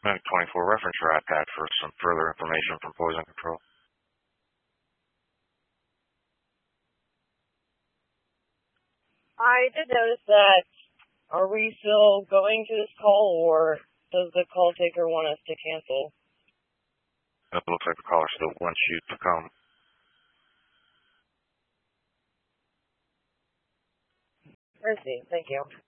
24, reference your iPad for some further information from Poison Control. I did notice that. Are we still going to this call, or does the call taker want us to cancel? It looks like the caller still wants you to come. I see. Thank you.